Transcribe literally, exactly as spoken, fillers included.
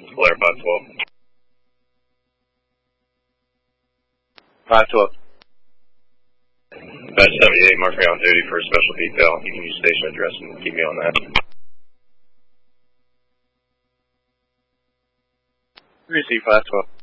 Flare five twelve. five twelve. Badge seventy-eight, mark me on duty for a special detail. You can use station address and keep me on that. Receive five twelve.